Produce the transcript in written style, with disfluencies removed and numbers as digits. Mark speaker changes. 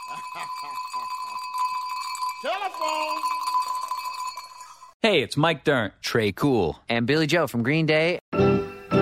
Speaker 1: Telephone.
Speaker 2: Hey, it's Mike Dirnt,
Speaker 3: Trey Cool, and Billy Joe from Green Day.